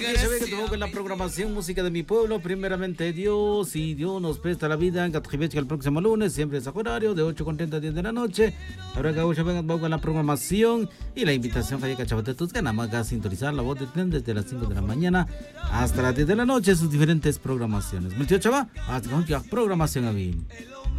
Ya se ve que tengo con la programación música de mi pueblo, primeramente Dios, si Dios nos presta la vida, en Gatjibecha el próximo lunes, siempre es a horario, de 8:30 a 10 de la noche. Ahora que ya vengan con la programación y la invitación para que chavate tus ganas más a sintonizar la voz del tren desde las 5 de la mañana hasta las 10 de la noche, sus diferentes programaciones. Me chava, hasta que programación a bien.